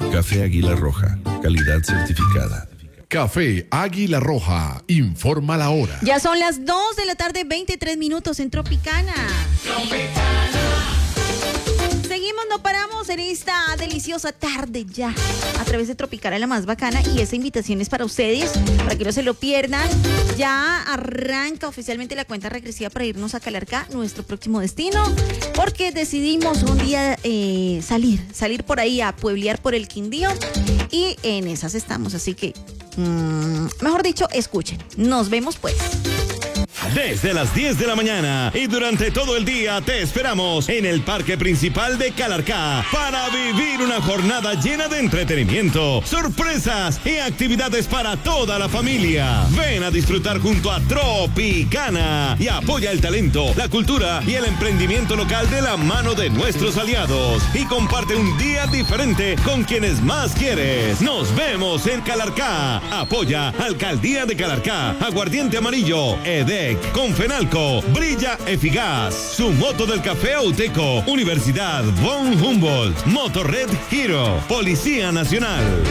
Café Águila Roja, calidad certificada. Café Águila Roja, informa la hora. Ya son las 2 de la tarde, 23 minutos en Tropicana. Seguimos, no paramos en esta deliciosa tarde ya a través de Tropicana, la más bacana, y esa invitación es para ustedes, para que no se lo pierdan. Ya arranca oficialmente la cuenta regresiva para irnos a Calarcá, nuestro próximo destino, porque decidimos un día salir por ahí a pueblear por el Quindío, y en esas estamos, así que mejor dicho, escuchen. Nos vemos pues. Desde las 10 de la mañana y durante todo el día te esperamos en el Parque Principal de Calarcá para vivir una jornada llena de entretenimiento, sorpresas y actividades para toda la familia. Ven a disfrutar junto a Tropicana y apoya el talento, la cultura y el emprendimiento local de la mano de nuestros aliados. Y comparte un día diferente con quienes más quieres. Nos vemos en Calarcá. Apoya Alcaldía de Calarcá, Aguardiente Amarillo, EDEC, Confenalco, Brilla Eficaz, Su Moto del Café Auteco, Universidad von Humboldt, Motorred Hero, Policía Nacional.